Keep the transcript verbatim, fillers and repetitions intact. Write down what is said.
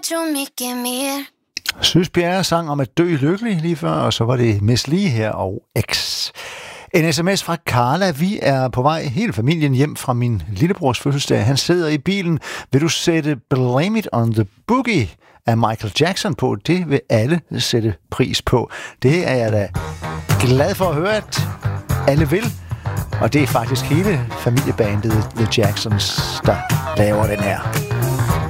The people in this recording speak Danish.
Søs Bjerre sang om at dø lykkelig lige før, og så var det Miss Li her og X. En sms fra Carla. Vi er på vej, hele familien, hjem fra min lillebrors fødselsdag. Han sidder i bilen. Vil du sætte Blame It on the Boogie af Michael Jackson på? Det vil alle sætte pris på. Det er jeg da glad for at høre, at alle vil. Og det er faktisk hele familiebandet The Jacksons, der laver den her.